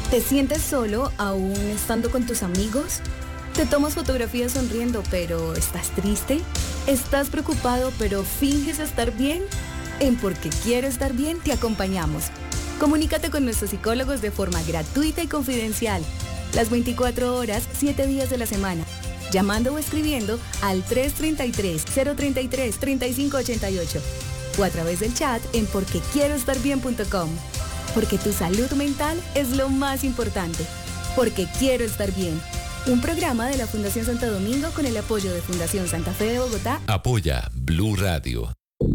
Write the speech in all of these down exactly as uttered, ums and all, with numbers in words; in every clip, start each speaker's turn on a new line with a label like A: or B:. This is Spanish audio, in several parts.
A: ¿Te sientes solo aún estando con tus amigos? ¿Te tomas fotografías sonriendo pero estás triste? ¿Estás preocupado pero finges estar bien? En Porque Quiero Estar Bien te acompañamos. Comunícate con nuestros psicólogos de forma gratuita y confidencial. Las veinticuatro horas, siete días de la semana. Llamando o escribiendo al tres tres tres, cero tres tres, tres cinco ocho ocho o a través del chat en porque quiero estar bien punto com. Porque tu salud mental es lo más importante. Porque Quiero Estar Bien. Un programa de la Fundación Santo Domingo con el apoyo de Fundación Santa Fe de Bogotá.
B: Apoya Blue Radio.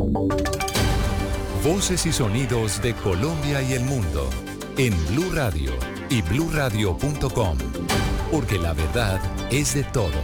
B: Voces y sonidos de Colombia y el mundo en Blue Radio y blue radio punto com. Porque la verdad es de todos.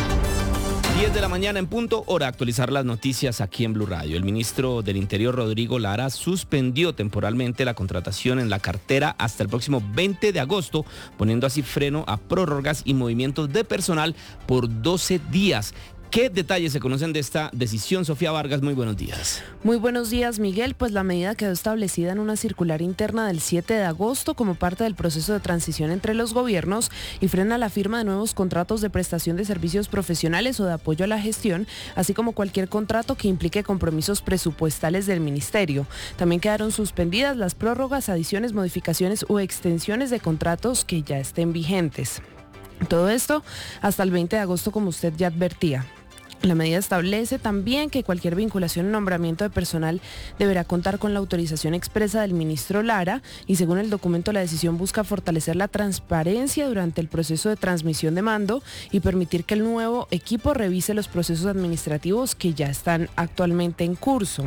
C: diez de la mañana en punto, hora de actualizar las noticias aquí en Blue Radio. El ministro del Interior, Rodrigo Lara, suspendió temporalmente la contratación en la cartera hasta el próximo veinte de agosto, poniendo así freno a prórrogas y movimientos de personal por doce días. ¿Qué detalles se conocen de esta decisión? Sofía Vargas, muy buenos días.
D: Muy buenos días, Miguel. Pues la medida quedó establecida en una circular interna del siete de agosto como parte del proceso de transición entre los gobiernos y frena la firma de nuevos contratos de prestación de servicios profesionales o de apoyo a la gestión, así como cualquier contrato que implique compromisos presupuestales del ministerio. También quedaron suspendidas las prórrogas, adiciones, modificaciones o extensiones de contratos que ya estén vigentes. Todo esto hasta el veinte de agosto, como usted ya advertía. La medida establece también que cualquier vinculación o nombramiento de personal deberá contar con la autorización expresa del ministro Lara y según el documento la decisión busca fortalecer la transparencia durante el proceso de transmisión de mando y permitir que el nuevo equipo revise los procesos administrativos que ya están actualmente en curso.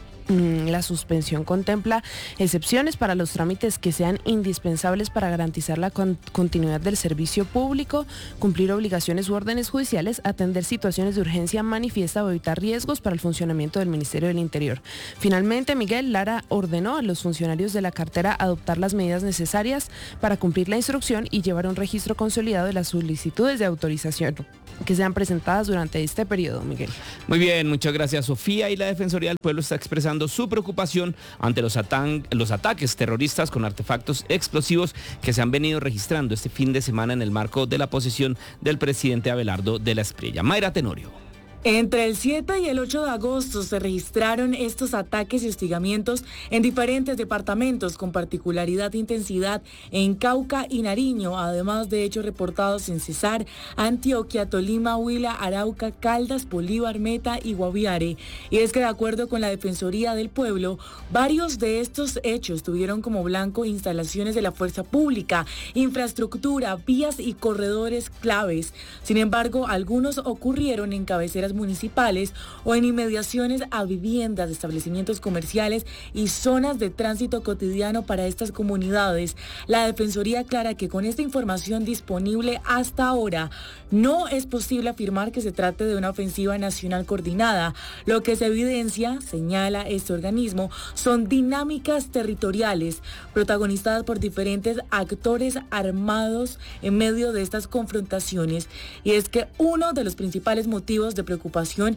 D: La suspensión contempla excepciones para los trámites que sean indispensables para garantizar la con- continuidad del servicio público, cumplir obligaciones u órdenes judiciales, atender situaciones de urgencia manifiesta o evitar riesgos para el funcionamiento del Ministerio del Interior. Finalmente, Miguel Lara ordenó a los funcionarios de la cartera adoptar las medidas necesarias para cumplir la instrucción y llevar un registro consolidado de las solicitudes de autorización que sean presentadas durante este periodo, Miguel.
C: Muy bien, muchas gracias, Sofía. Y la Defensoría del Pueblo está expresando su preocupación ante los, atan- los ataques terroristas con artefactos explosivos que se han venido registrando este fin de semana en el marco de la posesión del presidente Abelardo de la Espriella. Mayra Tenorio.
E: Entre el siete y el ocho de agosto se registraron estos ataques y hostigamientos en diferentes departamentos, con particularidad de intensidad en Cauca y Nariño, además de hechos reportados en Cesar, Antioquia, Tolima, Huila, Arauca, Caldas, Bolívar, Meta y Guaviare. Y es que de acuerdo con la Defensoría del Pueblo, varios de estos hechos tuvieron como blanco instalaciones de la fuerza pública, infraestructura, vías y corredores claves. Sin embargo, algunos ocurrieron en cabeceras municipales o en inmediaciones a viviendas, establecimientos comerciales y zonas de tránsito cotidiano para estas comunidades. La Defensoría aclara que con esta información disponible hasta ahora no es posible afirmar que se trate de una ofensiva nacional coordinada. Lo que se evidencia, señala este organismo, son dinámicas territoriales protagonizadas por diferentes actores armados en medio de estas confrontaciones. Y es que uno de los principales motivos de preocupación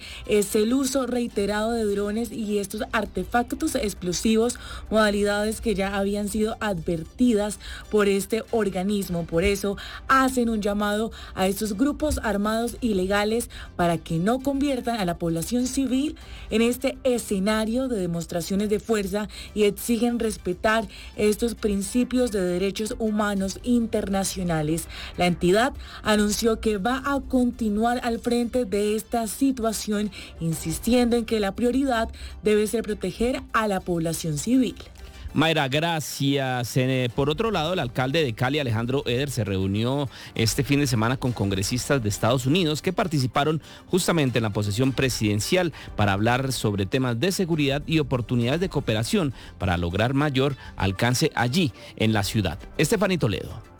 E: es el uso reiterado de drones y estos artefactos explosivos, modalidades que ya habían sido advertidas por este organismo. Por eso hacen un llamado a estos grupos armados ilegales para que no conviertan a la población civil en este escenario de demostraciones de fuerza y exigen respetar estos principios de derechos humanos internacionales. La entidad anunció que va a continuar al frente de esta situación, insistiendo en que la prioridad debe ser proteger a la población civil.
C: Mayra, gracias. Eh, por otro lado, el alcalde de Cali, Alejandro Eder, se reunió este fin de semana con congresistas de Estados Unidos que participaron justamente en la posesión presidencial para hablar sobre temas de seguridad y oportunidades de cooperación para lograr mayor alcance allí en la ciudad. Estefanía Toledo.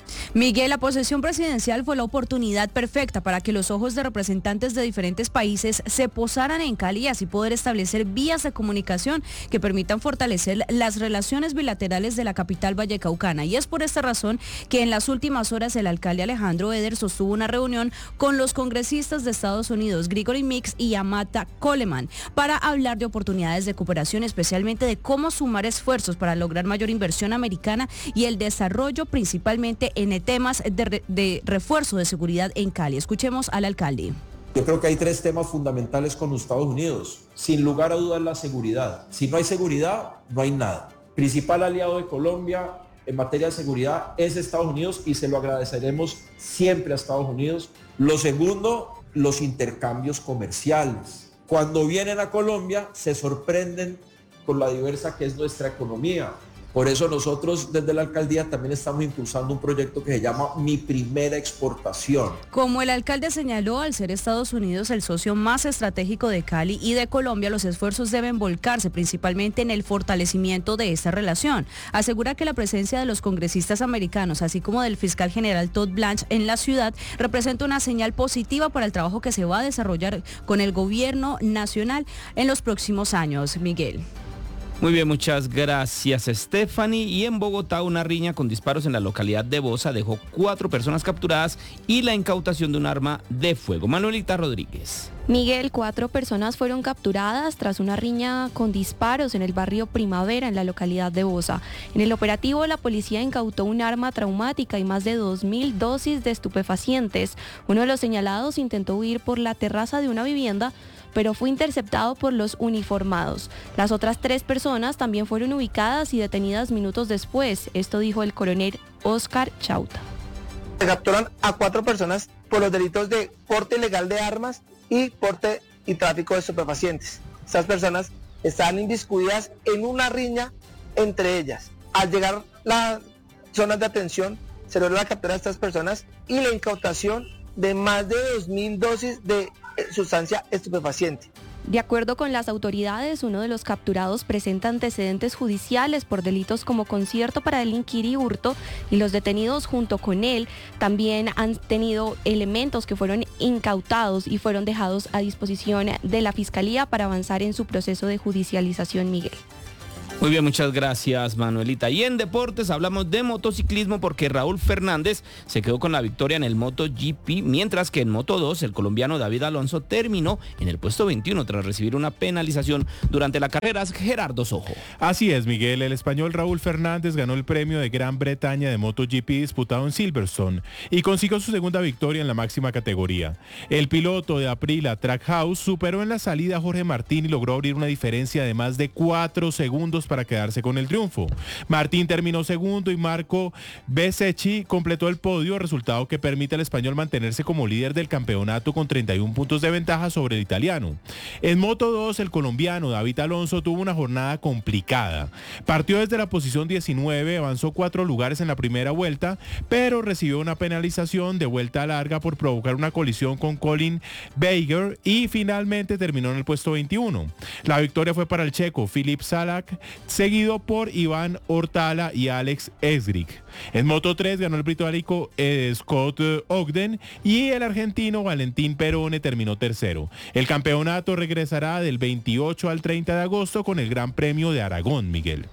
F: Miguel, la posesión presidencial fue la oportunidad perfecta para que los ojos de representantes de diferentes países se posaran en Cali y así poder establecer vías de comunicación que permitan fortalecer las relaciones bilaterales de la capital vallecaucana. Y es por esta razón que en las últimas horas el alcalde Alejandro Eder sostuvo una reunión con los congresistas de Estados Unidos, Gregory Meeks y Amata Coleman, para hablar de oportunidades de cooperación, especialmente de cómo sumar esfuerzos para lograr mayor inversión americana y el desarrollo principalmente en temas de, re, de refuerzo de seguridad en Cali. Escuchemos al alcalde.
G: Yo creo que hay tres temas fundamentales con los Estados Unidos. Sin lugar a dudas, la seguridad. Si no hay seguridad, no hay nada. Principal aliado de Colombia en materia de seguridad es Estados Unidos y se lo agradeceremos siempre a Estados Unidos. Lo segundo, los intercambios comerciales. Cuando vienen a Colombia, se sorprenden con la diversa que es nuestra economía. Por eso nosotros desde la alcaldía también estamos impulsando un proyecto que se llama Mi Primera Exportación.
F: Como el alcalde señaló, al ser Estados Unidos el socio más estratégico de Cali y de Colombia, los esfuerzos deben volcarse principalmente en el fortalecimiento de esta relación. Asegura que la presencia de los congresistas americanos, así como del fiscal general Todd Blanche en la ciudad, representa una señal positiva para el trabajo que se va a desarrollar con el gobierno nacional en los próximos años. Miguel.
C: Muy bien, muchas gracias, Stephanie. Y en Bogotá, una riña con disparos en la localidad de Bosa dejó cuatro personas capturadas y la incautación de un arma de fuego. Manuelita Rodríguez.
H: Miguel, cuatro personas fueron capturadas tras una riña con disparos en el barrio Primavera, en la localidad de Bosa. En el operativo, la policía incautó un arma traumática y más de dos mil dosis de estupefacientes. Uno de los señalados intentó huir por la terraza de una vivienda, pero fue interceptado por los uniformados. Las otras tres personas también fueron ubicadas y detenidas minutos después. Esto dijo el coronel Oscar Chauta.
I: Se capturan a cuatro personas por los delitos de porte ilegal de armas y porte y tráfico de estupefacientes. Estas personas estaban inmiscuidas en una riña entre ellas. Al llegar las zonas de atención, se logró la captura de estas personas y la incautación de más de dos mil dosis de sustancia estupefaciente.
H: De acuerdo con las autoridades, uno de los capturados presenta antecedentes judiciales por delitos como concierto para delinquir y hurto, y los detenidos junto con él también han tenido elementos que fueron incautados y fueron dejados a disposición de la Fiscalía para avanzar en su proceso de judicialización, Miguel.
C: Muy bien, muchas gracias, Manuelita. Y en deportes hablamos de motociclismo porque Raúl Fernández se quedó con la victoria en el MotoGP, mientras que en Moto dos el colombiano David Alonso terminó en el puesto veintiuno tras recibir una penalización durante la carrera. Gerardo Sojo.
J: Así es, Miguel. El español Raúl Fernández ganó el premio de Gran Bretaña de MotoGP disputado en Silverstone y consiguió su segunda victoria en la máxima categoría. El piloto de Aprilia Trackhouse superó en la salida a Jorge Martín y logró abrir una diferencia de más de cuatro segundos para quedarse con el triunfo. Martín terminó segundo y Marco Besecchi completó el podio, resultado que permite al español mantenerse como líder del campeonato con treinta y un puntos de ventaja sobre el italiano. En Moto dos, el colombiano David Alonso tuvo una jornada complicada. Partió desde la posición diecinueve, avanzó cuatro lugares en la primera vuelta, pero recibió una penalización de vuelta larga por provocar una colisión con Colin Baker y finalmente terminó en el puesto veintiuno. La victoria fue para el checo Filip Salak, seguido por Iván Ortala y Alex Esgrik. En Moto tres ganó el británico eh, Scott Ogden y el argentino Valentín Perone terminó tercero. El campeonato regresará del veintiocho al treinta de agosto con el Gran Premio de Aragón, Miguel.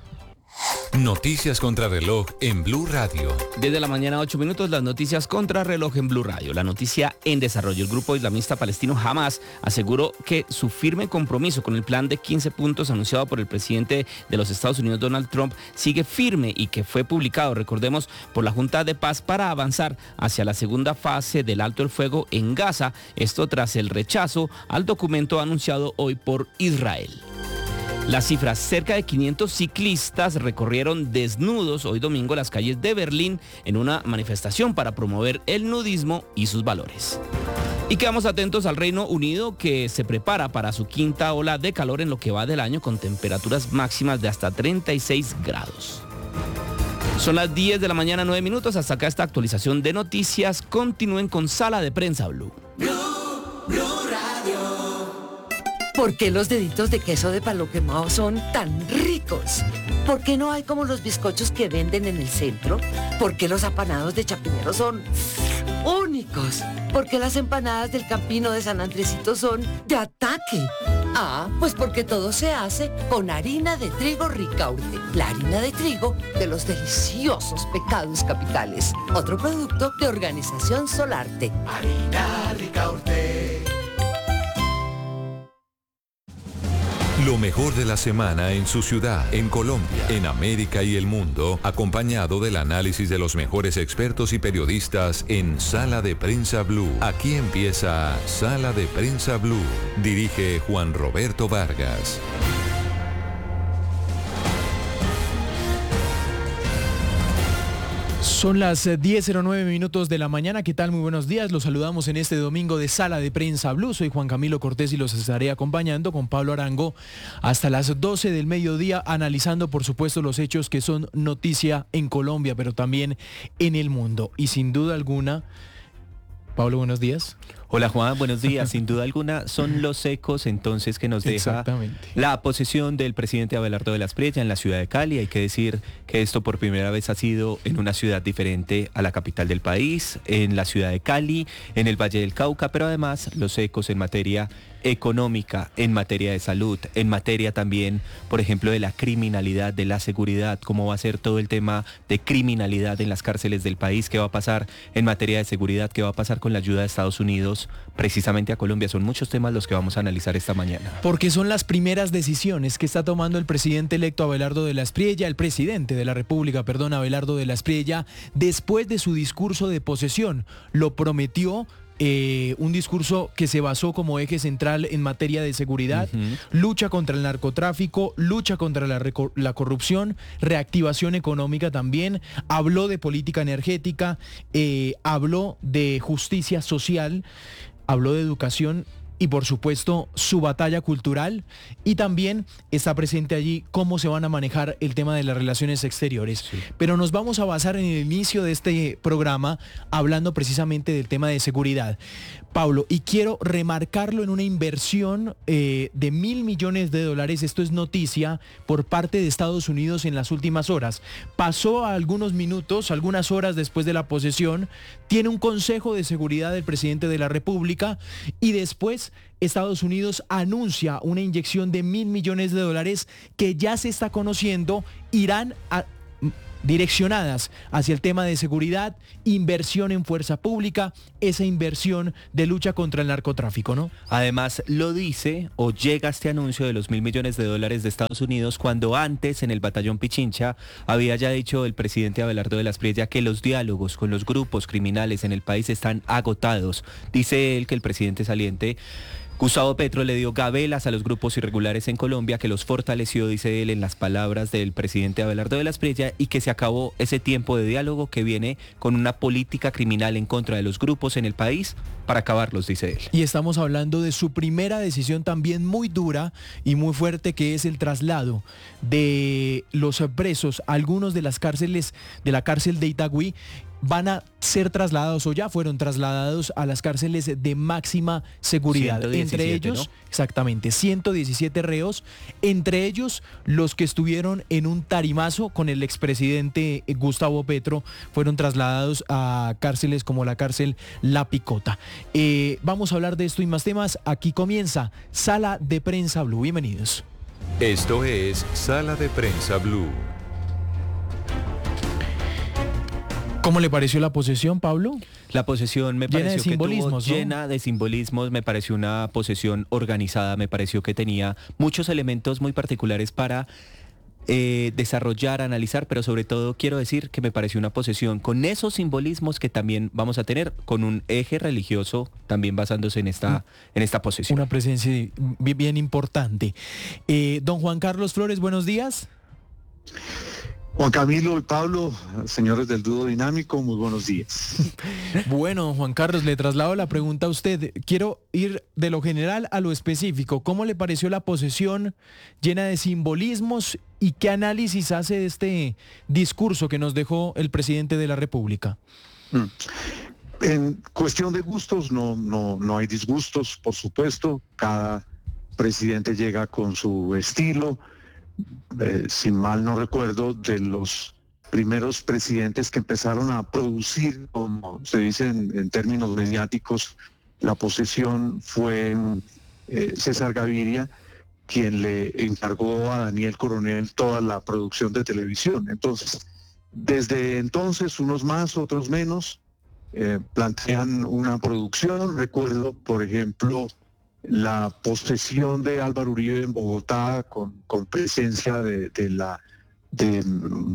B: Noticias contra reloj en Blue Radio.
C: Desde la mañana, ocho minutos, las noticias contra reloj en Blue Radio. La noticia en desarrollo. El grupo islamista palestino Hamas aseguró que su firme compromiso con el plan de quince puntos anunciado por el presidente de los Estados Unidos, Donald Trump, sigue firme y que fue publicado, recordemos, por la Junta de Paz para avanzar hacia la segunda fase del alto el fuego en Gaza. Esto tras el rechazo al documento anunciado hoy por Israel. Las cifras: cerca de quinientos ciclistas recorrieron desnudos hoy domingo las calles de Berlín en una manifestación para promover el nudismo y sus valores. Y quedamos atentos al Reino Unido, que se prepara para su quinta ola de calor en lo que va del año, con temperaturas máximas de hasta treinta y seis grados. Son las diez de la mañana, nueve minutos. Hasta acá esta actualización de noticias. Continúen con Sala de Prensa Blue.
K: Blue, Blue Radio. ¿Por qué los deditos de queso de palo quemado son tan ricos? ¿Por qué no hay como los bizcochos que venden en el centro? ¿Por qué los apanados de Chapinero son únicos? ¿Por qué las empanadas del Campino de San Andresito son de ataque? Ah, pues porque todo se hace con harina de trigo Ricaurte, la harina de trigo de los deliciosos pecados capitales. Otro producto de Organización Solarte.
B: Harina Ricaurte. Lo mejor de la semana en su ciudad, en Colombia, en América y el mundo, acompañado del análisis de los mejores expertos y periodistas en Sala de Prensa Blue. Aquí empieza Sala de Prensa Blue. Dirige Juan Roberto Vargas.
L: Son las diez cero nueve minutos de la mañana. ¿Qué tal? Muy buenos días. Los saludamos en este domingo de Sala de Prensa Blue. Soy Juan Camilo Cortés y los estaré acompañando con Pablo Arango hasta las doce del mediodía, analizando por supuesto los hechos que son noticia en Colombia, pero también en el mundo. Y sin duda alguna, Pablo, buenos días.
M: Hola Juan, buenos días. Sin duda alguna son los ecos entonces que nos deja la posesión del presidente Abelardo de la Espriella en la ciudad de Cali. Hay que decir que esto por primera vez ha sido en una ciudad diferente a la capital del país, en la ciudad de Cali, en el Valle del Cauca, pero además los ecos en materia económica, en materia de salud, en materia también, por ejemplo, de la criminalidad, de la seguridad, cómo va a ser todo el tema de criminalidad en las cárceles del país, qué va a pasar en materia de seguridad, qué va a pasar con la ayuda de Estados Unidos precisamente a Colombia. Son muchos temas los que vamos a analizar esta mañana.
L: Porque son las primeras decisiones que está tomando el presidente electo Abelardo de la Espriella, el presidente de la República, perdón, Abelardo de la Espriella, después de su discurso de posesión. Lo prometió. Eh, un discurso que se basó como eje central en materia de seguridad, uh-huh. lucha contra el narcotráfico, lucha contra la, la corrupción, reactivación económica también, habló de política energética, eh, habló de justicia social, habló de educación y por supuesto su batalla cultural, y también está presente allí cómo se van a manejar el tema de las relaciones exteriores. Sí. Pero nos vamos a basar en el inicio de este programa hablando precisamente del tema de seguridad. Pablo, y quiero remarcarlo en una inversión eh, de mil millones de dólares, esto es noticia, por parte de Estados Unidos en las últimas horas. Pasó a algunos minutos, algunas horas después de la posesión, tiene un consejo de seguridad del presidente de la República y después Estados Unidos anuncia una inyección de mil millones de dólares que ya se está conociendo, irán a... direccionadas hacia el tema de seguridad, inversión en fuerza pública, esa inversión de lucha contra el narcotráfico, ¿no?
M: Además, lo dice o llega este anuncio de los mil millones de dólares de Estados Unidos cuando antes en el batallón Pichincha había ya dicho el presidente Abelardo de la Espriella que los diálogos con los grupos criminales en el país están agotados. Dice él que el presidente saliente Gustavo Petro le dio gabelas a los grupos irregulares en Colombia, que los fortaleció, dice él, en las palabras del presidente Abelardo de la Espriella, y que se acabó ese tiempo de diálogo que viene con una política criminal en contra de los grupos en el país para acabarlos, dice él.
L: Y estamos hablando de su primera decisión también muy dura y muy fuerte, que es el traslado de los presos, algunos de las cárceles, de la cárcel de Itagüí, van a ser trasladados o ya fueron trasladados a las cárceles de máxima seguridad.
M: ciento diecisiete,
L: entre ellos,
M: ¿no?
L: Exactamente, ciento diecisiete reos, entre ellos los que estuvieron en un tarimazo con el expresidente Gustavo Petro, fueron trasladados a cárceles como la cárcel La Picota. Eh, vamos a hablar de esto y más temas. Aquí comienza Sala de Prensa Blue. Bienvenidos.
B: Esto es Sala de Prensa Blue.
L: ¿Cómo le pareció la posesión, Pablo?
M: La posesión me
L: llena
M: pareció
L: de simbolismos,
M: que tuvo,
L: ¿no?
M: llena de simbolismos, me pareció una posesión organizada, me pareció que tenía muchos elementos muy particulares para eh, desarrollar, analizar, pero sobre todo quiero decir que me pareció una posesión con esos simbolismos que también vamos a tener, con un eje religioso también basándose en esta, en esta posesión.
L: Una presencia bien, bien importante. Eh, don Juan Carlos Flores, buenos días.
N: Juan Camilo y Pablo, señores del Dúo Dinámico, muy buenos días.
L: Bueno, Juan Carlos, le traslado la pregunta a usted. Quiero ir de lo general a lo específico. ¿Cómo le pareció la posesión llena de simbolismos y qué análisis hace de este discurso que nos dejó el presidente de la República?
N: Mm. En cuestión de gustos, no, no, no hay disgustos, por supuesto. Cada presidente llega con su estilo, eh, si mal no recuerdo, de los primeros presidentes que empezaron a producir, como se dice en, en términos mediáticos, la posesión fue eh, César Gaviria, quien le encargó a Daniel Coronel toda la producción de televisión. Entonces, desde entonces, unos más, otros menos, eh, plantean una producción. Recuerdo, por ejemplo, la posesión de Álvaro Uribe en Bogotá con, con presencia de, de la de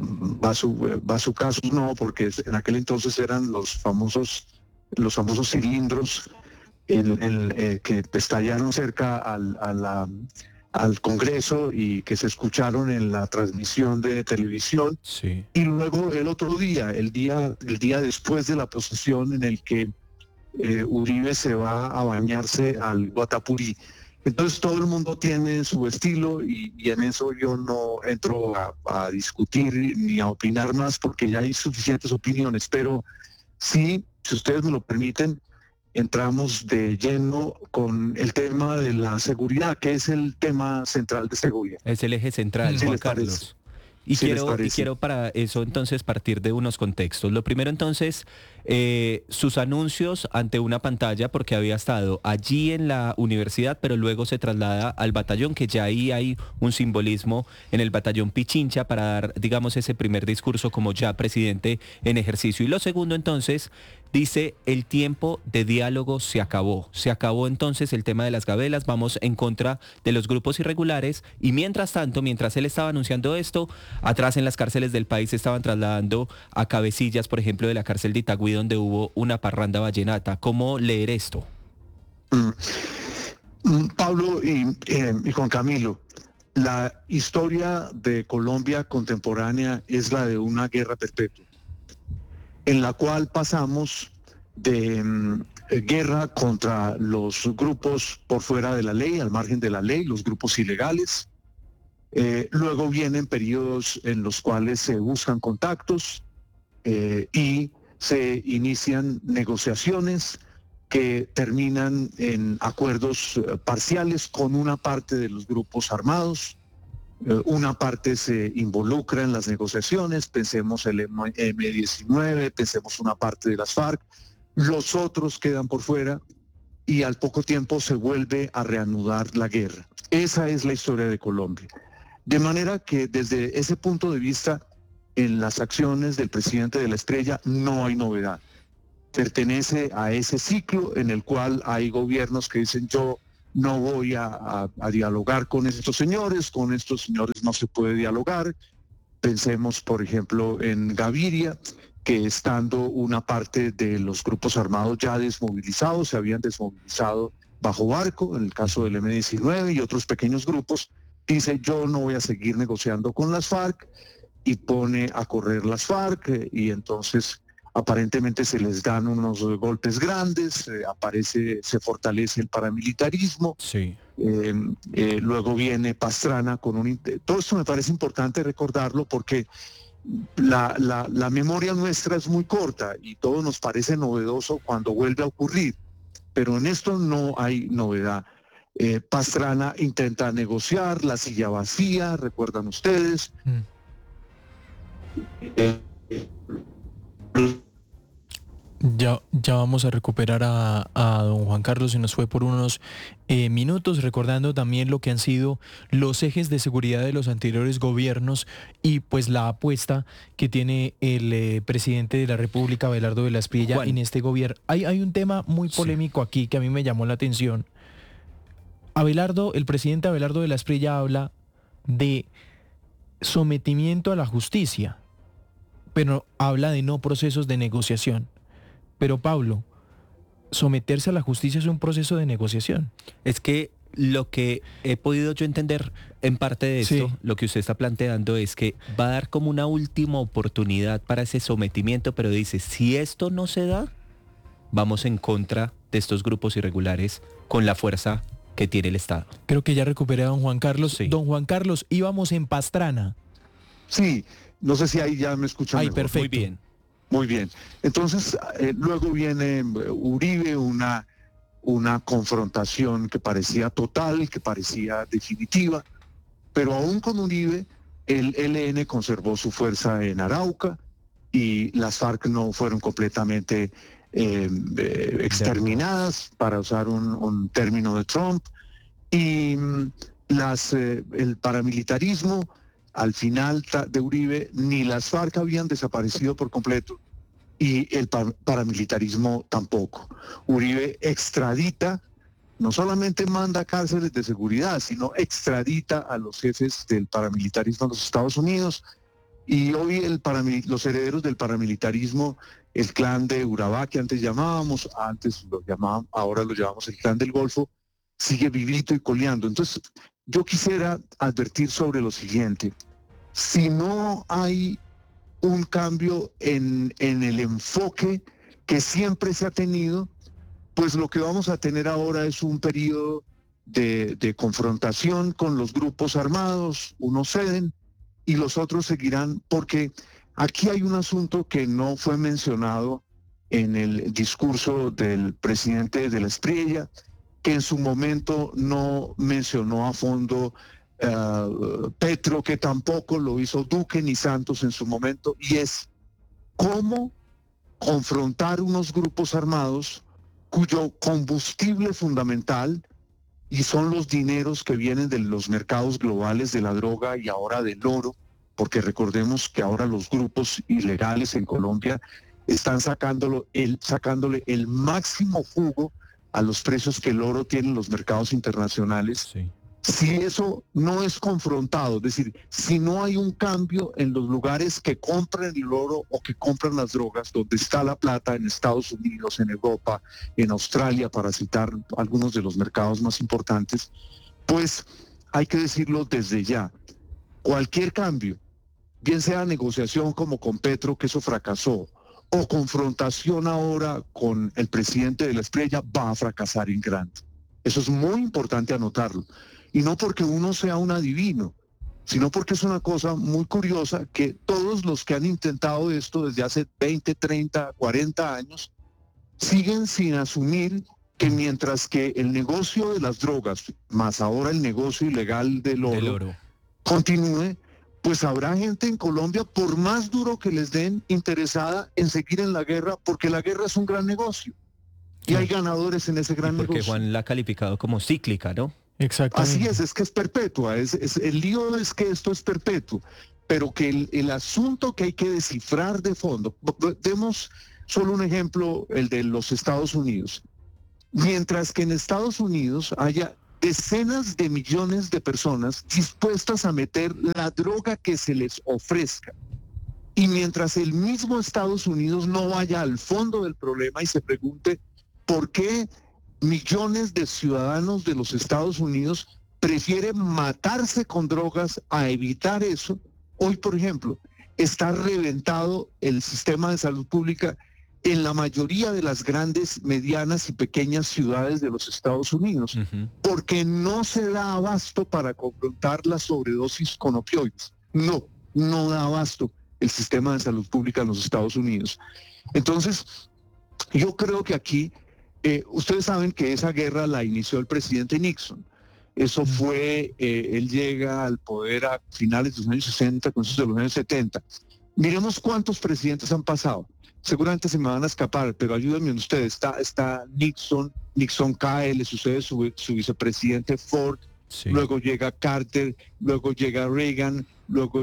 N: Basu, Bazucasos, no, porque en aquel entonces eran los famosos los famosos cilindros el, el, eh, que estallaron cerca al, a la, al Congreso y que se escucharon en la transmisión de televisión.
J: Sí.
N: Y luego el otro día, el día, el día después de la procesión, en el que eh, Uribe se va a bañarse al Guatapurí. Entonces todo el mundo tiene su estilo y, y en eso yo no entro a, a discutir ni a opinar más porque ya hay suficientes opiniones, pero sí, si ustedes me lo permiten, entramos de lleno con el tema de la seguridad, que es el tema central de este gobierno.
M: Es el eje central,
N: ¿Sí
M: Juan
N: les
M: Carlos.
N: parece?
M: Y,
N: ¿Sí les
M: quiero, y
N: parece?
M: quiero para eso entonces partir de unos contextos. Lo primero entonces, eh, sus anuncios ante una pantalla, porque había estado allí en la universidad, pero luego se traslada al batallón, que ya ahí hay un simbolismo en el batallón Pichincha para dar, digamos, ese primer discurso como ya presidente en ejercicio. Y lo segundo entonces, dice, el tiempo de diálogo se acabó. Se acabó entonces el tema de las gabelas, vamos en contra de los grupos irregulares y mientras tanto, mientras él estaba anunciando esto, atrás en las cárceles del país se estaban trasladando a cabecillas, por ejemplo, de la cárcel de Itagüí, donde hubo una parranda vallenata. ¿Cómo leer esto?
N: Mm. Mm, Pablo y, eh, y Juan Camilo, la historia de Colombia contemporánea es la de una guerra perpetua, en la cual pasamos de mm, guerra contra los grupos por fuera de la ley, al margen de la ley, los grupos ilegales. Eh, luego vienen periodos en los cuales se buscan contactos eh, y se inician negociaciones que terminan en acuerdos eh, parciales con una parte de los grupos armados. Eh, una parte se involucra en las negociaciones, pensemos el eme diecinueve, pensemos una parte de las FARC, los otros quedan por fuera y al poco tiempo se vuelve a reanudar la guerra. Esa es la historia de Colombia. De manera que desde ese punto de vista, en las acciones del presidente de la Estrella no hay novedad. Pertenece a ese ciclo en el cual hay gobiernos que dicen yo no voy a, a, a dialogar con estos señores, con estos señores no se puede dialogar. Pensemos, por ejemplo, en Gaviria, que estando una parte de los grupos armados ya desmovilizados, se habían desmovilizado bajo Barco, en el caso del eme diecinueve y otros pequeños grupos, dice yo no voy a seguir negociando con las FARC y pone a correr las FARC eh, y entonces aparentemente se les dan unos golpes grandes, eh, aparece, se fortalece el paramilitarismo.
J: Sí.
N: Eh, eh, luego viene Pastrana con un... Todo esto me parece importante recordarlo porque la, la, la memoria nuestra es muy corta y todo nos parece novedoso cuando vuelve a ocurrir, pero en esto no hay novedad. Eh, Pastrana intenta negociar, la silla vacía, recuerdan ustedes. Mm. Eh,
L: Ya, ya vamos a recuperar a, a don Juan Carlos, se nos fue por unos eh, minutos, recordando también lo que han sido los ejes de seguridad de los anteriores gobiernos y pues la apuesta que tiene el eh, presidente de la República, Abelardo de la Espriella, en este gobierno. Hay, hay un tema muy polémico sí. aquí que a mí me llamó la atención. Abelardo, el presidente Abelardo de la Espriella habla de sometimiento a la justicia, pero habla de no procesos de negociación. Pero Pablo, someterse a la justicia es un proceso de negociación.
M: Es que lo que he podido yo entender en parte de esto, sí. lo que usted está planteando es que va a dar como una última oportunidad para ese sometimiento, pero dice, si esto no se da, vamos en contra de estos grupos irregulares con la fuerza que tiene el Estado.
L: Creo que ya recuperé a don Juan Carlos. Sí. Don Juan Carlos, íbamos en Pastrana.
N: Sí, no sé si ahí ya me escuchan.
L: Ay,
N: mejor.
L: Perfecto.
M: Muy bien.
N: Muy bien. Entonces, eh, luego viene Uribe, una, una confrontación que parecía total, que parecía definitiva, pero aún con Uribe, el E L N conservó su fuerza en Arauca y las FARC no fueron completamente eh, eh, exterminadas, para usar un, un término de Trump, y las, eh, el paramilitarismo, al final de Uribe, ni las FARC habían desaparecido por completo, y el paramilitarismo tampoco. Uribe extradita, no solamente manda cárceles de seguridad, sino extradita a los jefes del paramilitarismo a los Estados Unidos, y hoy el los herederos del paramilitarismo, el clan de Urabá, que antes llamábamos, antes lo llamábamos, ahora lo llamamos el clan del Golfo, sigue vivito y coleando. Entonces, yo quisiera advertir sobre lo siguiente: si no hay un cambio en, en el enfoque que siempre se ha tenido, pues lo que vamos a tener ahora es un periodo de, de confrontación con los grupos armados. Unos ceden y los otros seguirán, porque aquí hay un asunto que no fue mencionado en el discurso del presidente de la Espriella, que en su momento no mencionó a fondo Uh, Petro, que tampoco lo hizo Duque ni Santos en su momento, y es cómo confrontar unos grupos armados cuyo combustible fundamental y son los dineros que vienen de los mercados globales de la droga y ahora del oro, porque recordemos que ahora los grupos ilegales en Colombia están sacándolo, el, sacándole el máximo jugo a los precios que el oro tiene en los mercados internacionales. Sí. Si eso no es confrontado, es decir, si no hay un cambio en los lugares que compran el oro o que compran las drogas, donde está la plata, en Estados Unidos, en Europa, en Australia, para citar algunos de los mercados más importantes, pues hay que decirlo desde ya. Cualquier cambio, bien sea negociación como con Petro, que eso fracasó, o confrontación ahora con el presidente de la Espriella, va a fracasar en grande. Eso es muy importante anotarlo. Y no porque uno sea un adivino, sino porque es una cosa muy curiosa que todos los que han intentado esto desde hace veinte, treinta, cuarenta años, siguen sin asumir que mientras que el negocio de las drogas, más ahora el negocio ilegal del oro, del oro. continúe, pues habrá gente en Colombia, por más duro que les den, interesada en seguir en la guerra, porque la guerra es un gran negocio. Y hay ganadores en ese gran
M: porque
N: negocio.
M: Juan la ha calificado como cíclica, ¿no?
N: Exactamente. Así es, es que es perpetua, es, es, el lío es que esto es perpetuo, pero que el, el asunto que hay que descifrar de fondo, demos solo un ejemplo, el de los Estados Unidos. Mientras que en Estados Unidos haya decenas de millones de personas dispuestas a meter la droga que se les ofrezca, y mientras el mismo Estados Unidos no vaya al fondo del problema y se pregunte por qué millones de ciudadanos de los Estados Unidos prefieren matarse con drogas a evitar eso. Hoy, por ejemplo, está reventado el sistema de salud pública en la mayoría de las grandes, medianas y pequeñas ciudades de los Estados Unidos, uh-huh. porque no se da abasto para confrontar la sobredosis con opioides. No, no da abasto el sistema de salud pública en los Estados Unidos. Entonces, yo creo que aquí Eh, ustedes saben que esa guerra la inició el presidente Nixon. Eso fue, eh, él llega al poder a finales de los años sesenta, comienzos de los años setenta. Miremos cuántos presidentes han pasado. Seguramente se me van a escapar, pero ayúdenme ustedes. Está, está Nixon, Nixon cae, le sucede su, su vicepresidente Ford, sí. Luego llega Carter, luego llega Reagan, luego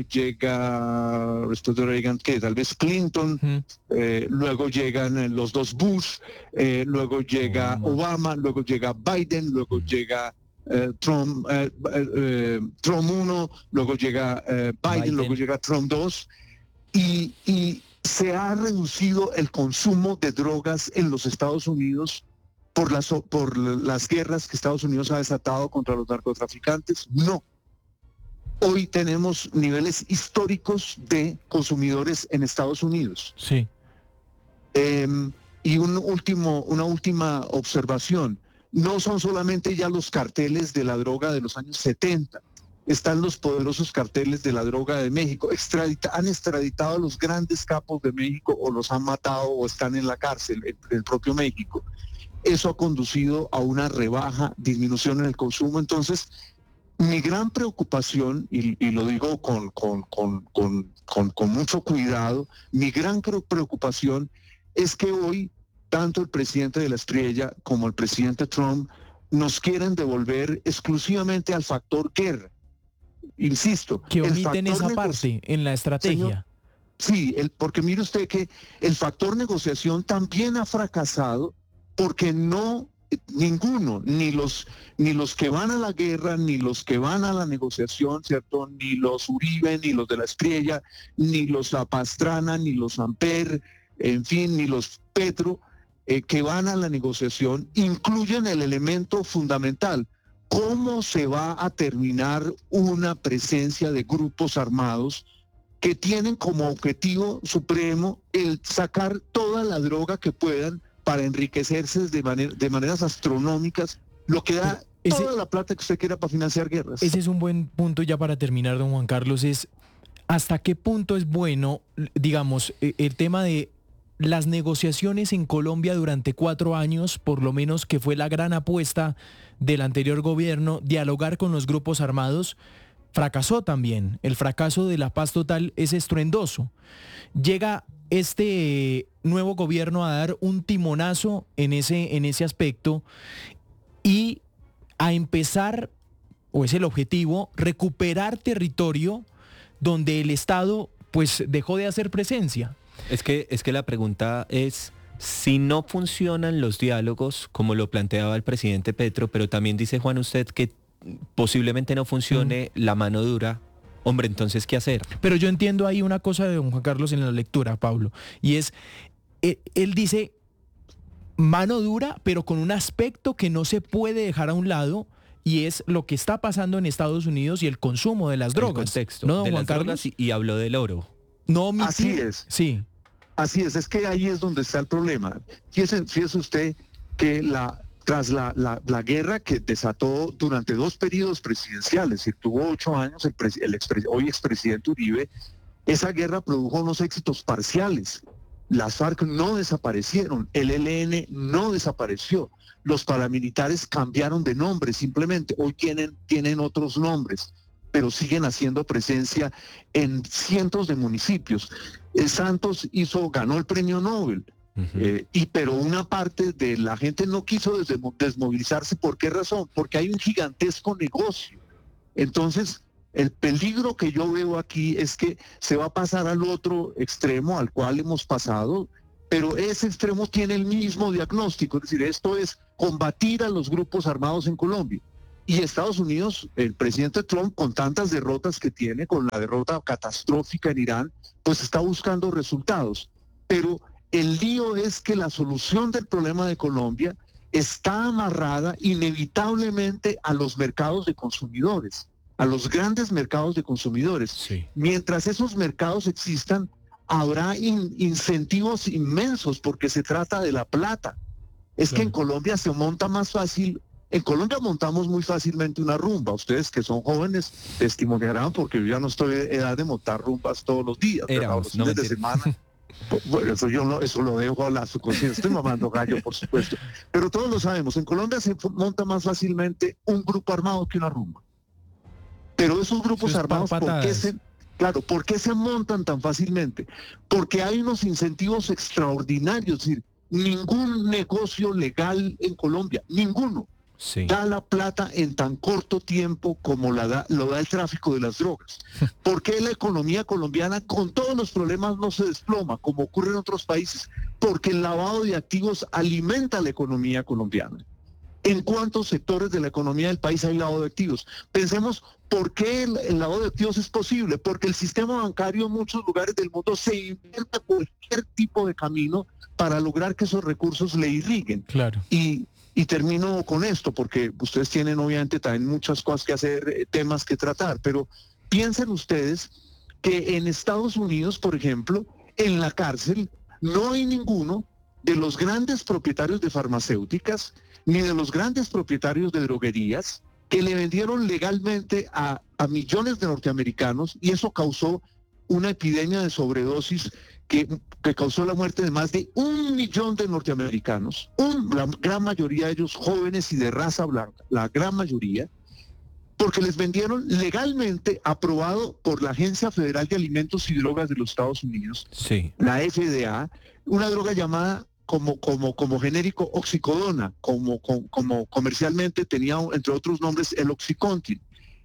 N: llega, después de Reagan, que tal vez Clinton, uh-huh. eh, luego llegan los dos Bush, eh, luego llega uh-huh. Obama, luego llega Biden, luego uh-huh. llega eh, Trump, eh, eh, Trump uno, luego llega eh, Biden, Biden, luego llega Trump dos, y, y se ha reducido el consumo de drogas en los Estados Unidos por las, por las guerras que Estados Unidos ha desatado contra los narcotraficantes. No. Hoy tenemos niveles históricos de consumidores en Estados Unidos.
L: Sí.
N: Eh, y un último, una última observación. No son solamente ya los carteles de la droga de los años setenta. Están los poderosos carteles de la droga de México. Extradita, han extraditado a los grandes capos de México, o los han matado o están en la cárcel, en el propio México. eso ha conducido a una rebaja, disminución en el consumo. Entonces, mi gran preocupación, y, y lo digo con, con, con, con, con, con mucho cuidado, mi gran preocupación es que hoy tanto el presidente de la Espriella como el presidente Trump nos quieren devolver exclusivamente al factor guerra. Insisto.
L: Que omiten esa parte en la estrategia.
N: Señor, sí, el, porque mire usted que el factor negociación también ha fracasado porque no, ninguno, ni los, ni los que van a la guerra, ni los que van a la negociación, ¿cierto? Ni los Uribe, ni los de la Espriella, ni los La Pastrana, ni los Amper, en fin, ni los Petro, eh, que van a la negociación, incluyen el elemento fundamental. ¿Cómo se va a terminar una presencia de grupos armados que tienen como objetivo supremo el sacar toda la droga que puedan para enriquecerse de, manera, de maneras astronómicas, lo que da ese, toda la plata que usted quiera para financiar guerras?
L: Ese es un buen punto ya para terminar, don Juan Carlos, es hasta qué punto es bueno, digamos, el tema de las negociaciones en Colombia durante cuatro años, por lo menos, que fue la gran apuesta del anterior gobierno, dialogar con los grupos armados, fracasó también. El fracaso de la paz total es estruendoso. Llega este nuevo gobierno a dar un timonazo en ese, en ese aspecto y a empezar, o es el objetivo, recuperar territorio donde el Estado pues dejó de hacer presencia.
M: Es que, es que la pregunta es, si no funcionan los diálogos, como lo planteaba el presidente Petro, pero también dice Juan usted que posiblemente no funcione mm. la mano dura, hombre, entonces, ¿qué hacer?
L: Pero yo entiendo ahí una cosa de don Juan Carlos en la lectura, Pablo, y es, él, él dice mano dura, pero con un aspecto que no se puede dejar a un lado, y es lo que está pasando en Estados Unidos y el consumo de las drogas.
M: El contexto,
L: ¿no, don
M: de
L: Juan
M: las
L: Carlos?
M: drogas y, y habló del oro.
L: No omitir.
N: Así es.
L: Sí.
N: Así es, es que ahí es donde está el problema. Fíjese, fíjese usted que la, tras la, la, la guerra que desató durante dos periodos presidenciales, y tuvo ocho años el, el expre, hoy expresidente Uribe, esa guerra produjo unos éxitos parciales. Las FARC no desaparecieron, el E L N no desapareció, los paramilitares cambiaron de nombre simplemente, hoy tienen, tienen otros nombres, pero siguen haciendo presencia en cientos de municipios. Eh, Santos hizo, ganó el premio Nobel, uh-huh. eh, y pero una parte de la gente no quiso des desmovilizarse. ¿Por qué razón? Porque hay un gigantesco negocio. Entonces, el peligro que yo veo aquí es que se va a pasar al otro extremo al cual hemos pasado, pero ese extremo tiene el mismo diagnóstico, es decir, esto es combatir a los grupos armados en Colombia. Y Estados Unidos, el presidente Trump, con tantas derrotas que tiene, con la derrota catastrófica en Irán, pues está buscando resultados. Pero el lío es que la solución del problema de Colombia está amarrada inevitablemente a los mercados de consumidores, a los grandes mercados de consumidores.
L: Sí.
N: Mientras esos mercados existan, habrá in- incentivos inmensos porque se trata de la plata. Es claro. que en Colombia se monta más fácil. En Colombia montamos muy fácilmente una rumba. Ustedes que son jóvenes testimoniarán, porque yo ya no estoy en edad de montar rumbas todos los días,
M: Éramos,
N: los
M: no
N: fines de semana. Bueno, eso yo no, eso lo dejo a la su conciencia. Estoy mamando gallo, por supuesto. Pero todos lo sabemos. En Colombia se monta más fácilmente un grupo armado que una rumba. Pero esos grupos
L: Eso es
N: armados, ¿por qué se, claro, ¿por qué se montan tan fácilmente? Porque hay unos incentivos extraordinarios. Es decir, ningún negocio legal en Colombia, ninguno, sí. da la plata en tan corto tiempo como la da, lo da el tráfico de las drogas. ¿Por qué la economía colombiana con todos los problemas no se desploma como ocurre en otros países? Porque el lavado de activos alimenta la economía colombiana. ¿En cuántos sectores de la economía del país hay lavado de activos? Pensemos, ¿por qué el, el lavado de activos es posible? Porque el sistema bancario en muchos lugares del mundo se inventa cualquier tipo de camino para lograr que esos recursos le irriguen.
L: Claro.
N: Y, y termino con esto, porque ustedes tienen obviamente también muchas cosas que hacer, eh, temas que tratar, pero piensen ustedes que en Estados Unidos, por ejemplo, en la cárcel no hay ninguno de los grandes propietarios de farmacéuticas ni de los grandes propietarios de droguerías que le vendieron legalmente a, a millones de norteamericanos, y eso causó una epidemia de sobredosis que, que causó la muerte de más de un millón de norteamericanos, un, la gran mayoría de ellos jóvenes y de raza blanca, la gran mayoría, porque les vendieron legalmente, aprobado por la Agencia Federal de Alimentos y Drogas de los Estados Unidos,
M: sí.
N: la F D A, una droga llamada como, como, como genérico oxicodona, como, como, como comercialmente tenía, entre otros nombres, el Oxycontin.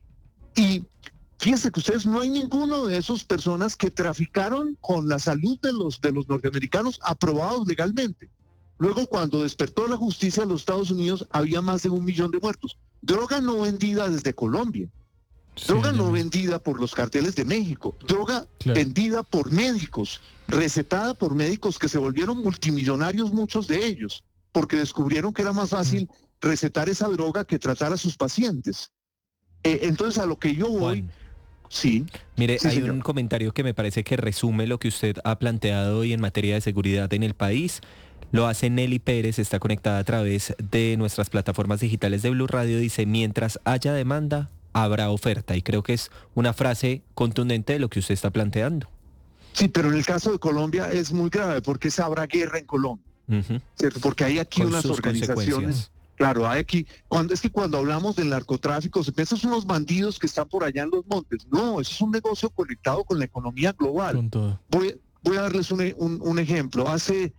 N: Y fíjense que ustedes, no hay ninguno de esas personas que traficaron con la salud de los, de los norteamericanos aprobados legalmente. Luego, cuando despertó la justicia de los Estados Unidos, había más de un millón de muertos. Droga no vendida desde Colombia. Sí, droga no vendida por los carteles de México. Droga claro. vendida por médicos, recetada por médicos que se volvieron multimillonarios, muchos de ellos, porque descubrieron que era más fácil mm. recetar esa droga que tratar a sus pacientes. Eh, entonces, a lo que yo voy... Juan. Sí.
M: Mire,
N: sí,
M: hay
N: señor.
M: un comentario que me parece que resume lo que usted ha planteado hoy en materia de seguridad en el país. Lo hace Nelly Pérez, está conectada a través de nuestras plataformas digitales de Blue Radio. Dice, mientras haya demanda, habrá oferta. Y creo que es una frase contundente de lo que usted está planteando.
N: Sí, pero en el caso de Colombia es muy grave porque habrá guerra en Colombia. Uh-huh. ¿Cierto? Porque hay aquí
M: Con
N: unas organizaciones... Claro, hay aquí, cuando, es que cuando hablamos del narcotráfico, se piensa son unos bandidos que están por allá en los montes. No, eso es un negocio conectado con la economía global. Con todo. Voy, voy a darles un, un, un ejemplo. Hace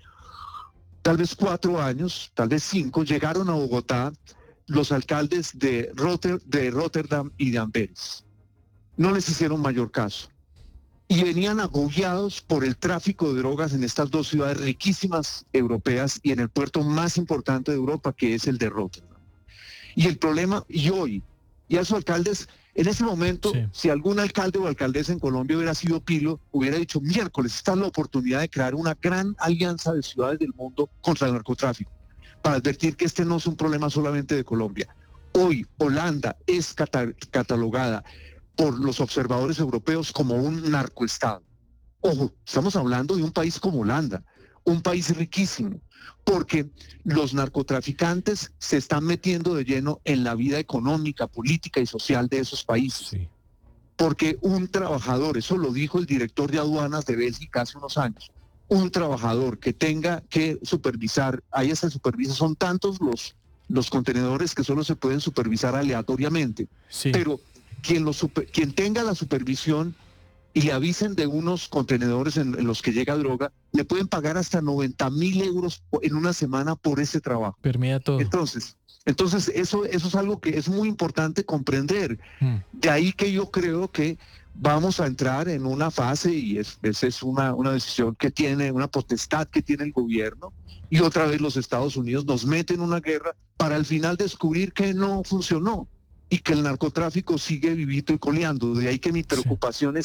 N: tal vez cuatro años, tal vez cinco, llegaron a Bogotá los alcaldes de, Rotter, de Rotterdam y de Amberes. No les hicieron mayor caso. Y venían agobiados por el tráfico de drogas en estas dos ciudades riquísimas europeas y en el puerto más importante de Europa, que es el de Rotterdam. Y el problema, y hoy, y a esos alcaldes, en ese momento, sí. si algún alcalde o alcaldesa en Colombia hubiera sido Pilo, hubiera dicho, miércoles, esta es la oportunidad de crear una gran alianza de ciudades del mundo contra el narcotráfico, para advertir que este no es un problema solamente de Colombia. Hoy, Holanda es cata- catalogada por los observadores europeos como un narcoestado. Ojo, estamos hablando de un país como Holanda, un país riquísimo, porque los narcotraficantes se están metiendo de lleno en la vida económica, política y social de esos países. Sí. Porque un trabajador, eso lo dijo el director de aduanas de Bélgica hace unos años, un trabajador que tenga que supervisar, ahí se supervisa, son tantos los, los contenedores que solo se pueden supervisar aleatoriamente, sí. pero Quien, lo super, quien tenga la supervisión y le avisen de unos contenedores en, en los que llega droga, le pueden pagar hasta noventa mil euros en una semana por ese trabajo.
L: Permea todo.
N: Entonces, entonces eso, eso es algo que es muy importante comprender. Hmm. De ahí que yo creo que vamos a entrar en una fase, y es, esa es una, una decisión que tiene, una potestad que tiene el gobierno, y otra vez los Estados Unidos nos meten en una guerra para al final descubrir que no funcionó y que el narcotráfico sigue vivito y coleando. De ahí que mi preocupación sí. es